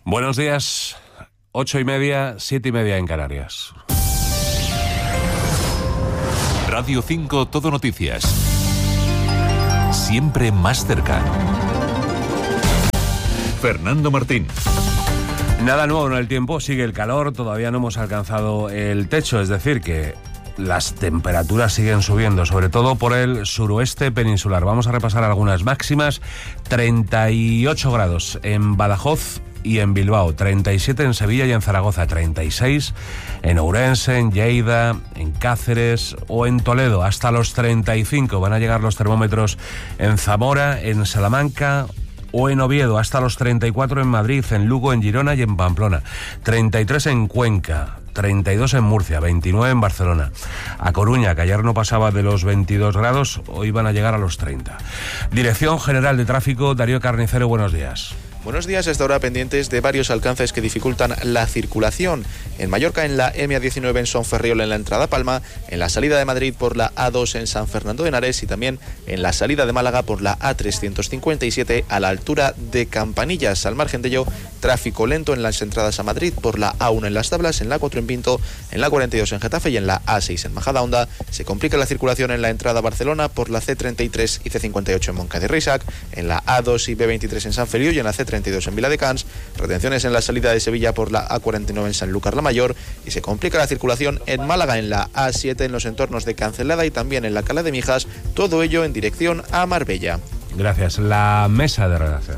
Buenos días, 8:30, 7:30 en Canarias. Radio 5 Todo Noticias. Siempre más cerca. Fernando Martín. Nada nuevo en el tiempo, sigue el calor, todavía no hemos alcanzado el techo, es decir que las temperaturas siguen subiendo, sobre todo por el suroeste peninsular. Vamos a repasar algunas máximas. 38 grados en Badajoz y en Bilbao, 37 en Sevilla y en Zaragoza, 36 en Ourense, en Lleida, en Cáceres o en Toledo, hasta los 35 van a llegar los termómetros en Zamora, en Salamanca o en Oviedo, hasta los 34 en Madrid, en Lugo, en Girona y en Pamplona, 33 en Cuenca, 32 en Murcia, 29 en Barcelona. A Coruña, que ayer no pasaba de los 22 grados, hoy van a llegar a los 30. Dirección General de Tráfico, Darío Carnicero, buenos días. Buenos días, hasta ahora pendientes de varios alcances que dificultan la circulación. En Mallorca, en la MA19 en Son Ferriol en la entrada a Palma, en la salida de Madrid por la A2 en San Fernando de Henares y también en la salida de Málaga por la A357 a la altura de Campanillas. Al margen de ello, tráfico lento en las entradas a Madrid por la A1 en Las Tablas, en la 4 en Pinto, en la 42 en Getafe y en la A6 en Majadahonda. Se complica la circulación en la entrada a Barcelona por la C33 y C58 en Moncada y Reixac, en la A2 y B23 en San Feliu y en la C32 en Viladecans, retenciones en la salida de Sevilla por la A49 en Sanlúcar la Mayor y se complica la circulación en Málaga en la A7 en los entornos de Cancelada y también en la Cala de Mijas, todo ello en dirección a Marbella. Gracias. La mesa de redacción.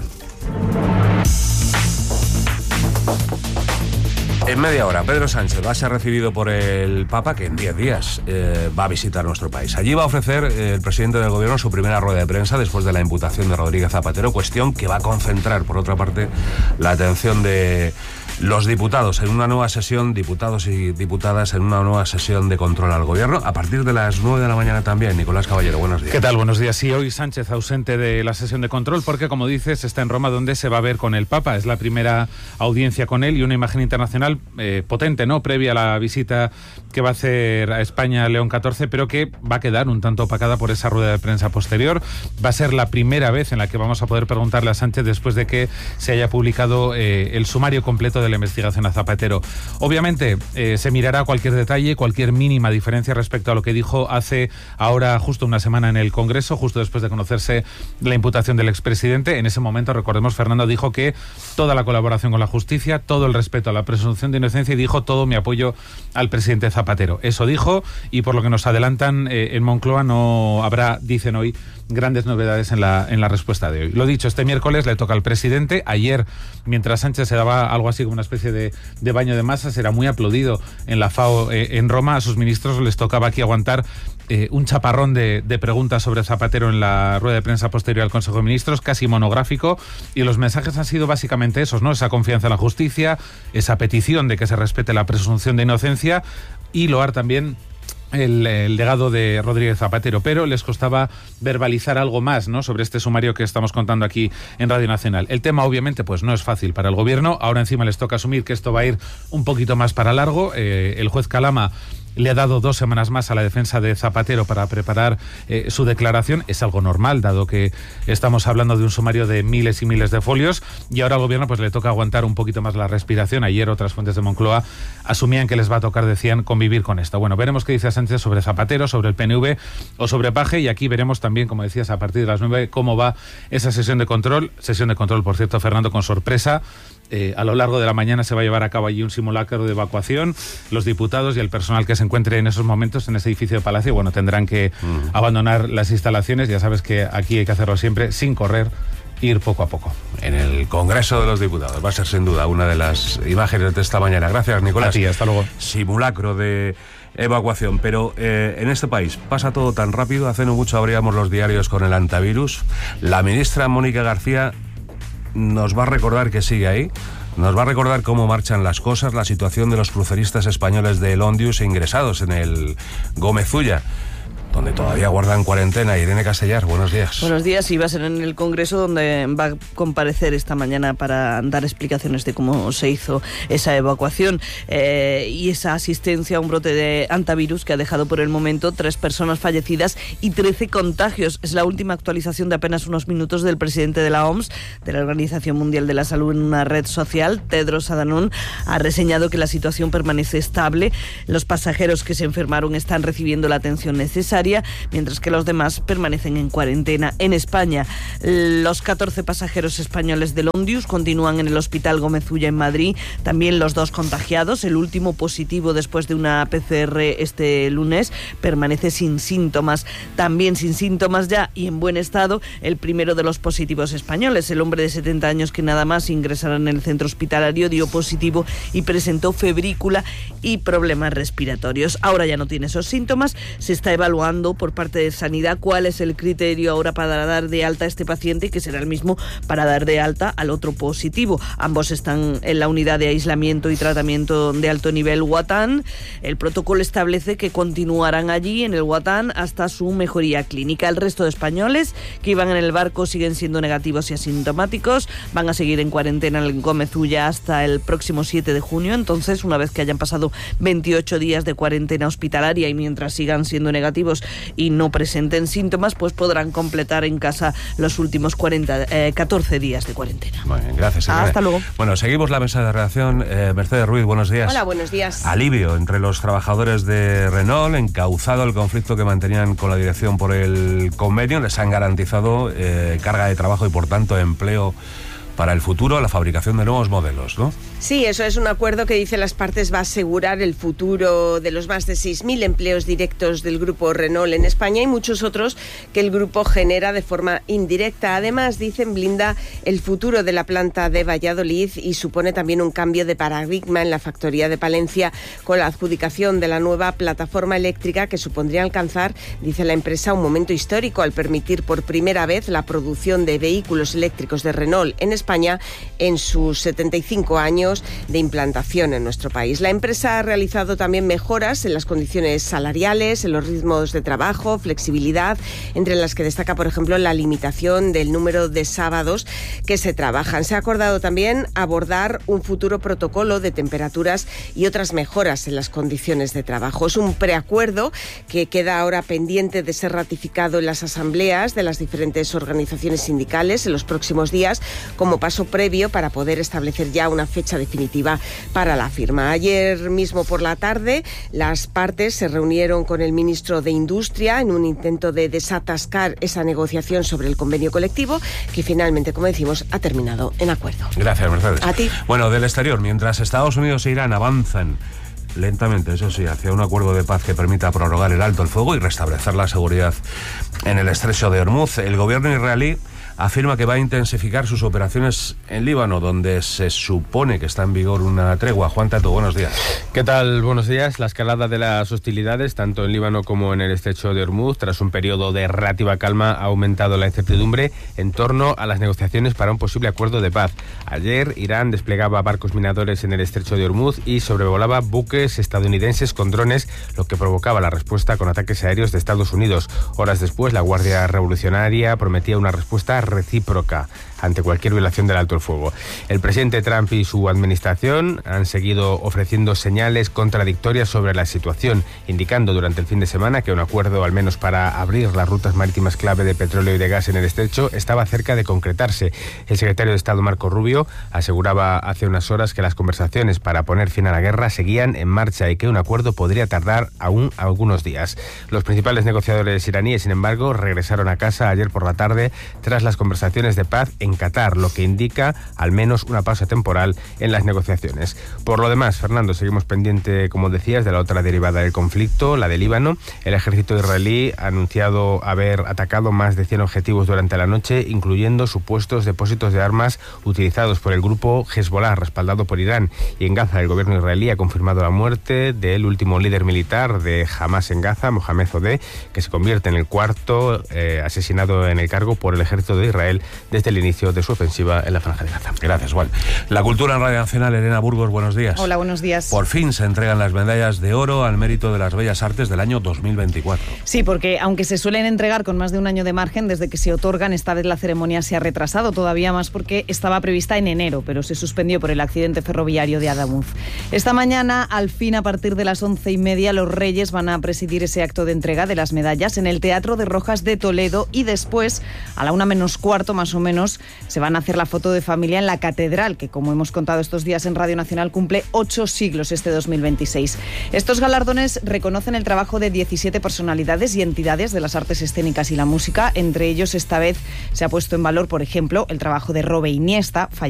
En media hora, Pedro Sánchez va a ser recibido por el Papa, que en 10 días va a visitar nuestro país. Allí va a ofrecer el presidente del gobierno su primera rueda de prensa después de la imputación de Rodríguez Zapatero, cuestión que va a concentrar, por otra parte, la atención de los diputados en una nueva sesión, diputados y diputadas en una nueva sesión de control al gobierno, a partir de las 9 de la mañana también. Nicolás Caballero, buenos días. ¿Qué tal? Buenos días. Sí, hoy Sánchez ausente de la sesión de control porque, como dices, está en Roma, donde se va a ver con el Papa. Es la primera audiencia con él y una imagen internacional potente, ¿no? Previa a la visita que va a hacer a España León XIV, pero que va a quedar un tanto opacada por esa rueda de prensa posterior. Va a ser la primera vez en la que vamos a poder preguntarle a Sánchez después de que se haya publicado el sumario completo de la investigación a Zapatero. Obviamente se mirará cualquier detalle, cualquier mínima diferencia respecto a lo que dijo hace ahora justo una semana en el Congreso, justo después de conocerse la imputación del expresidente. En ese momento, recordemos, Fernando dijo que toda la colaboración con la justicia, todo el respeto a la presunción de inocencia y dijo todo mi apoyo al presidente Zapatero. Eso dijo, y por lo que nos adelantan en Moncloa no habrá, dicen hoy, grandes novedades en la respuesta de hoy. Lo dicho, este miércoles le toca al presidente. Ayer, mientras Sánchez se daba algo así como una especie de baño de masas, era muy aplaudido en la FAO en Roma. A sus ministros les tocaba aquí aguantar un chaparrón de preguntas sobre Zapatero en la rueda de prensa posterior al Consejo de Ministros, casi monográfico, y los mensajes han sido básicamente esos, ¿no? Esa confianza en la justicia, esa petición de que se respete la presunción de inocencia y loar también el legado de Rodríguez Zapatero, pero les costaba verbalizar algo más, ¿no?, sobre este sumario que estamos contando aquí en Radio Nacional. El tema, obviamente, pues no es fácil para el gobierno. Ahora encima les toca asumir que esto va a ir un poquito más para largo. El juez Calama le ha dado 2 semanas más a la defensa de Zapatero para preparar su declaración. Es algo normal, dado que estamos hablando de un sumario de miles y miles de folios, y ahora al gobierno pues le toca aguantar un poquito más la respiración. Ayer otras fuentes de Moncloa asumían que les va a tocar, decían, convivir con esto. Bueno, veremos qué dice Sánchez sobre Zapatero, sobre el PNV o sobre Paje, y aquí veremos también, como decías, a partir de las 9, cómo va esa sesión de control. Sesión de control, por cierto, Fernando, con sorpresa. A lo largo de la mañana se va a llevar a cabo allí un simulacro de evacuación. Los diputados y el personal que se encuentre en esos momentos en ese edificio de Palacio, bueno, tendrán que abandonar las instalaciones. Ya sabes que aquí hay que hacerlo siempre sin correr, ir poco a poco. En el Congreso de los Diputados va a ser sin duda una de las imágenes de esta mañana. Gracias, Nicolás. A ti, hasta luego. Simulacro de evacuación, pero en este país pasa todo tan rápido. Hace no mucho abríamos los diarios con el antivirus. La ministra Mónica García nos va a recordar que sigue ahí, nos va a recordar cómo marchan las cosas, la situación de los cruceristas españoles de Ondius ingresados en el Gómez Ulla, donde todavía guardan cuarentena. Irene Castellar, buenos días. Buenos días, y va a ser en el Congreso donde va a comparecer esta mañana para dar explicaciones de cómo se hizo esa evacuación y esa asistencia a un brote de hantavirus que ha dejado por el momento 3 personas fallecidas y 13 contagios. Es la última actualización de apenas unos minutos del presidente de la OMS, de la Organización Mundial de la Salud, en una red social. Tedros Adhanom ha reseñado que la situación permanece estable. Los pasajeros que se enfermaron están recibiendo la atención necesaria, mientras que los demás permanecen en cuarentena. En España, los 14 pasajeros españoles del Ondius continúan en el Hospital Gómez Ulla en Madrid. También los 2 contagiados, el último positivo después de una PCR este lunes, permanece sin síntomas. También sin síntomas ya y en buen estado el primero de los positivos españoles, el hombre de 70 años que nada más ingresar en el centro hospitalario dio positivo y presentó febrícula y problemas respiratorios. Ahora ya no tiene esos síntomas. Se está evaluando por parte de Sanidad cuál es el criterio ahora para dar de alta a este paciente, que será el mismo para dar de alta al otro positivo. Ambos están en la unidad de aislamiento y tratamiento de alto nivel Guatán. El protocolo establece que continuarán allí en el Guatán hasta su mejoría clínica. El resto de españoles que iban en el barco siguen siendo negativos y asintomáticos. Van a seguir en cuarentena en Gómez Ulla hasta el próximo 7 de junio. Entonces, una vez que hayan pasado 28 días de cuarentena hospitalaria y mientras sigan siendo negativos y no presenten síntomas, pues podrán completar en casa los últimos 14 días de cuarentena. Muy bien, gracias. Hasta luego. Bueno, seguimos la mesa de redacción. Mercedes Ruiz, buenos días. Hola, buenos días. Alivio entre los trabajadores de Renault, encauzado el conflicto que mantenían con la dirección por el convenio. Les han garantizado carga de trabajo y, por tanto, empleo para el futuro, la fabricación de nuevos modelos, ¿no? Sí, eso es un acuerdo que, dice las partes, va a asegurar el futuro de los más de 6.000 empleos directos del grupo Renault en España y muchos otros que el grupo genera de forma indirecta. Además, dicen, blinda el futuro de la planta de Valladolid y supone también un cambio de paradigma en la factoría de Palencia con la adjudicación de la nueva plataforma eléctrica que supondría alcanzar, dice la empresa, un momento histórico al permitir por primera vez la producción de vehículos eléctricos de Renault en España en sus 75 años de implantación en nuestro país. La empresa ha realizado también mejoras en las condiciones salariales, en los ritmos de trabajo, flexibilidad, entre las que destaca, por ejemplo, la limitación del número de sábados que se trabajan. Se ha acordado también abordar un futuro protocolo de temperaturas y otras mejoras en las condiciones de trabajo. Es un preacuerdo que queda ahora pendiente de ser ratificado en las asambleas de las diferentes organizaciones sindicales en los próximos días, como paso previo para poder establecer ya una fecha definitiva para la firma. Ayer mismo por la tarde, las partes se reunieron con el ministro de Industria en un intento de desatascar esa negociación sobre el convenio colectivo, que finalmente, como decimos, ha terminado en acuerdo. Gracias, Mercedes. A ti. Bueno, del exterior, mientras Estados Unidos e Irán avanzan lentamente, eso sí, hacia un acuerdo de paz que permita prorrogar el alto el fuego y restablecer la seguridad en el estrecho de Hormuz, el gobierno israelí afirma que va a intensificar sus operaciones en Líbano, donde se supone que está en vigor una tregua. Juan Tato, buenos días. ¿Qué tal? Buenos días. La escalada de las hostilidades, tanto en Líbano como en el estrecho de Hormuz, tras un periodo de relativa calma, ha aumentado la incertidumbre en torno a las negociaciones para un posible acuerdo de paz. Ayer, Irán desplegaba barcos minadores en el estrecho de Hormuz y sobrevolaba buques estadounidenses con drones, lo que provocaba la respuesta con ataques aéreos de Estados Unidos. Horas después, la Guardia Revolucionaria prometía una respuesta recíproca ante cualquier violación del alto el fuego. El presidente Trump y su administración han seguido ofreciendo señales contradictorias sobre la situación, indicando durante el fin de semana que un acuerdo, al menos para abrir las rutas marítimas clave de petróleo y de gas en el estrecho, estaba cerca de concretarse. El secretario de Estado, Marco Rubio, aseguraba hace unas horas que las conversaciones para poner fin a la guerra seguían en marcha y que un acuerdo podría tardar aún algunos días. Los principales negociadores iraníes, sin embargo, regresaron a casa ayer por la tarde tras las conversaciones de paz en Qatar, lo que indica al menos una pausa temporal en las negociaciones. Por lo demás, Fernando, seguimos pendiente, como decías, de la otra derivada del conflicto, la de Líbano. El ejército israelí ha anunciado haber atacado más de 100 objetivos durante la noche, incluyendo supuestos depósitos de armas utilizados por el grupo Hezbollah, respaldado por Irán. Y en Gaza, el gobierno israelí ha confirmado la muerte del último líder militar de Hamas en Gaza, Mohamed Odeh, que se convierte en el cuarto asesinado en el cargo por el ejército de Israel desde el inicio inicio de su ofensiva en la Franja de Gaza. Gracias, Juan. La cultura en Radio Nacional, Elena Burgos, buenos días. Hola, buenos días. Por fin se entregan las medallas de oro al mérito de las Bellas Artes del año 2024. Sí, porque aunque se suelen entregar con más de un año de margen desde que se otorgan, esta vez la ceremonia se ha retrasado todavía más porque estaba prevista en enero, pero se suspendió por el accidente ferroviario de Adamuz. Esta mañana, al fin, a partir de las 11:30, los Reyes van a presidir ese acto de entrega de las medallas en el Teatro de Rojas de Toledo y después, a la 1:45 más o menos, se van a hacer la foto de familia en la catedral, que como hemos contado estos días en Radio Nacional, cumple 8 siglos este 2026. Estos galardones reconocen el trabajo de 17 personalidades y entidades de las artes escénicas y la música. Entre ellos, esta vez se ha puesto en valor, por ejemplo, el trabajo de Robe Iniesta,